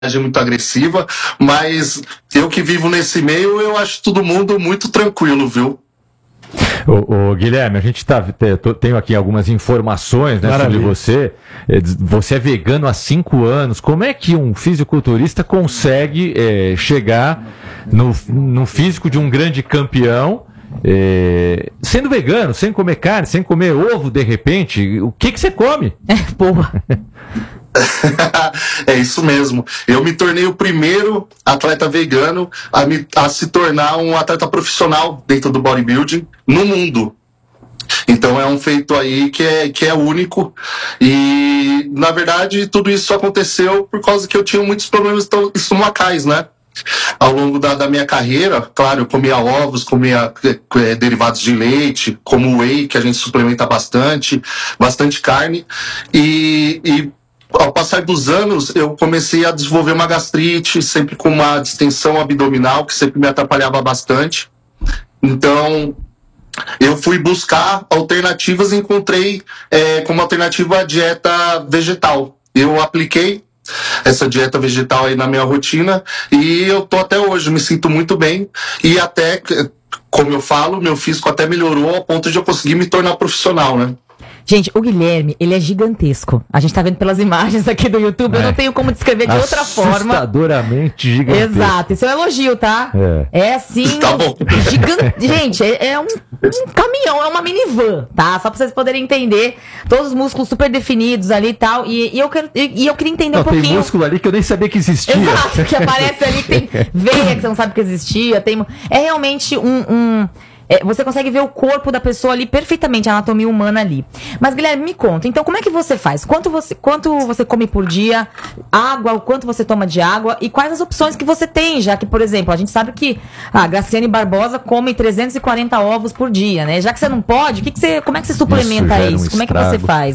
muito agressiva, mas eu que vivo nesse meio, eu acho todo mundo muito tranquilo, viu? Ô, Guilherme, a gente tenho aqui algumas informações, né, sobre você. Você é vegano há 5 anos. Como é que um fisiculturista consegue chegar no físico de um grande campeão, sendo vegano, sem comer carne, sem comer ovo, de repente? O que você come? Porra. É isso mesmo. Eu me tornei o primeiro atleta vegano a se tornar um atleta profissional dentro do bodybuilding no mundo. Então é um feito aí que é único. E, na verdade, tudo isso aconteceu por causa que eu tinha muitos problemas estomacais, né? Ao longo da minha carreira, claro, eu comia ovos, comia derivados de leite, como whey, que a gente suplementa bastante carne. E ao passar dos anos, eu comecei a desenvolver uma gastrite, sempre com uma distensão abdominal, que sempre me atrapalhava bastante. Então, eu fui buscar alternativas e encontrei como alternativa a dieta vegetal. Eu apliquei essa dieta vegetal aí na minha rotina e eu tô até hoje, me sinto muito bem. E até, como eu falo, meu físico até melhorou ao ponto de eu conseguir me tornar profissional, né? Gente, o Guilherme, ele é gigantesco. A gente tá vendo pelas imagens aqui do YouTube, eu não tenho como descrever de outra forma. Assustadoramente gigantesco. Exato, isso é um elogio, tá? É assim, tá bom. Gente, é um caminhão, é uma minivan, tá? Só pra vocês poderem entender, todos os músculos super definidos ali e tal, e eu queria entender um pouquinho... Tem músculo ali que eu nem sabia que existia. Exato, que aparece ali, que tem veia que você não sabe que existia, é realmente você consegue ver o corpo da pessoa ali perfeitamente, a anatomia humana ali. Mas, Guilherme, me conta, então como é que você faz? Quanto você come por dia? Água, o quanto você toma de água? E quais as opções que você tem? Já que, por exemplo, a gente sabe que a Graciane Barbosa come 340 ovos por dia, né? Já que você não pode, como é que você suplementa isso? Como é que você faz?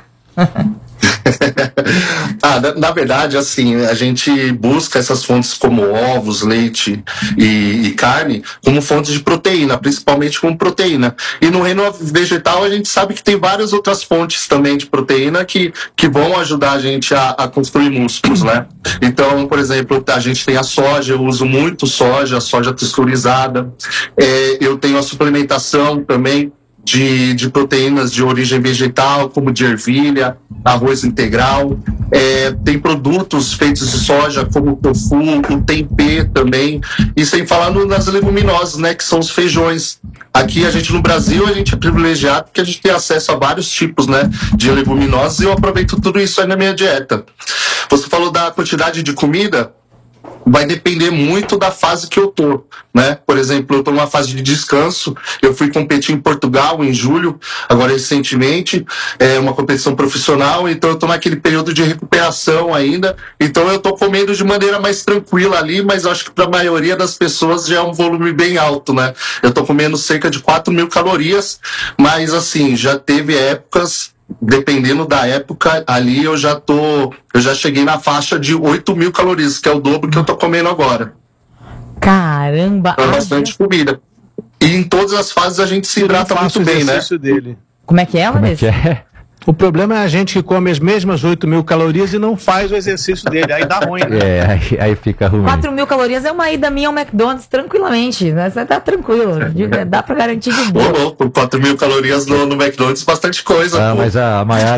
Na verdade, assim, a gente busca essas fontes como ovos, leite e carne como fontes de proteína, principalmente como proteína. E no reino vegetal a gente sabe que tem várias outras fontes também de proteína que vão ajudar a gente a construir músculos, né? Então, por exemplo, a gente tem a soja, eu uso muito soja texturizada. Eu tenho a suplementação também de proteínas de origem vegetal, como de ervilha, arroz integral. Tem produtos feitos de soja, como o tofu, o tempê também. E sem falar nas leguminosas, né, que são os feijões. Aqui, no Brasil, a gente é privilegiado porque a gente tem acesso a vários tipos, né, de leguminosas e eu aproveito tudo isso aí na minha dieta. Você falou da quantidade de comida. Vai depender muito da fase que eu tô, né? Por exemplo, eu tô numa fase de descanso, eu fui competir em Portugal em julho, agora recentemente, uma competição profissional, então eu tô naquele período de recuperação ainda, então eu tô comendo de maneira mais tranquila ali, mas acho que para a maioria das pessoas já é um volume bem alto, né? Eu tô comendo cerca de 4.000 calorias, mas assim, já teve épocas, dependendo da época, ali eu já cheguei na faixa de 8.000 calorias, que é o dobro que eu tô comendo agora. Caramba! É bastante comida. E em todas as fases a gente se hidrata muito bem, né? Dele. Como é que é, Vanessa? O problema é a gente que come as mesmas 8.000 calorias e não faz o exercício dele. Aí dá ruim, né? Aí fica ruim. 4.000 calorias é uma ida minha ao McDonald's tranquilamente. Né? Você tá tranquilo. Dá pra garantir de boa. 4.000 calorias no McDonald's, bastante coisa. Mas a Mayara...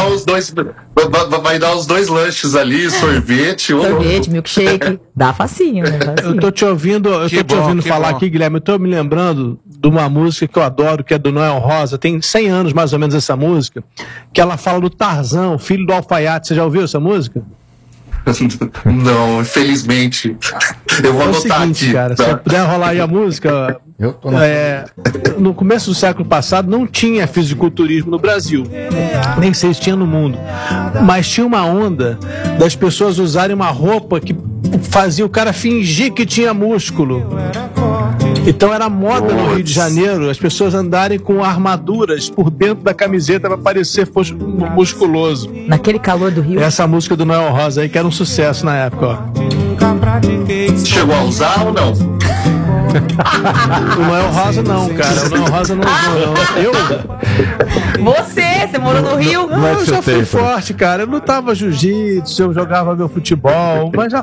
Vai dar os dois lanches ali, sorvete. Milkshake. Dá facinho, né? Eu tô te ouvindo falar aqui, Guilherme. Eu tô me lembrando de uma música que eu adoro, que é do Noel Rosa. Tem 100 anos, mais ou menos, essa música. Que ela fala do Tarzan, filho do alfaiate. Você já ouviu essa música? Não, infelizmente. Eu vou anotar aqui. Cara, se puder rolar aí a música. No começo do século passado não tinha fisiculturismo no Brasil, nem sei se tinha no mundo, mas tinha uma onda das pessoas usarem uma roupa que fazia o cara fingir que tinha músculo. Então era moda no Rio de Janeiro as pessoas andarem com armaduras por dentro da camiseta para parecer musculoso. Naquele calor do Rio. Essa música do Noel Rosa aí que era um sucesso na época, ó. Chegou a usar ou não? O Noel Rosa não, cara. O Noel Rosa não. Você morou no Rio? Eu já fui forte, cara. Eu lutava jiu-jitsu, eu jogava meu futebol, mas já